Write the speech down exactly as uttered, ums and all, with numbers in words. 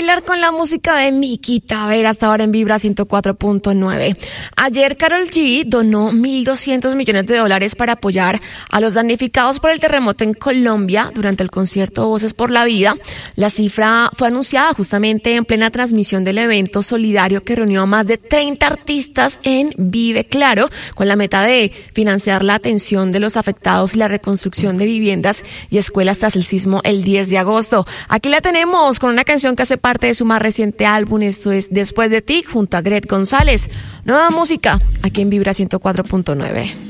bailar con la música de Miki Taveras hasta ahora en Vibra ciento cuatro punto nueve. Ayer Karol G donó mil doscientos millones de dólares para apoyar a los damnificados por el terremoto en Colombia durante el concierto Voces por la Vida. La cifra fue anunciada justamente en plena transmisión del evento solidario que reunió a más de treinta artistas en Vive Claro, con la meta de financiar la atención de los afectados y la reconstrucción de viviendas y escuelas tras el sismo el diez de agosto. Aquí la tenemos con una canción que hace parte de su más reciente álbum, esto es Después de ti, junto a Gret González. Nueva música aquí en Vibra ciento cuatro punto nueve.